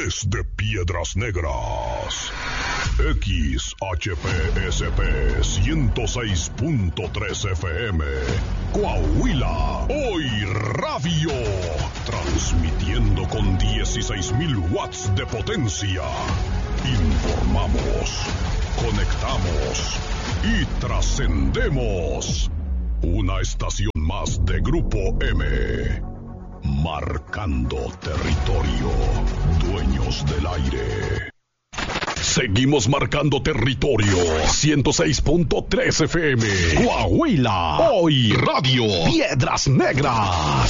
desde Piedras Negras. XHPSP 106.3 FM. Coahuila. Hoy Radio. Transmitiendo con 16,000 watts de potencia. Informamos, conectamos y trascendemos. Una estación más de Grupo M. Marcando territorio. Dueños del aire. Seguimos marcando territorio. 106.3 FM. Coahuila. Hoy Radio. Piedras Negras.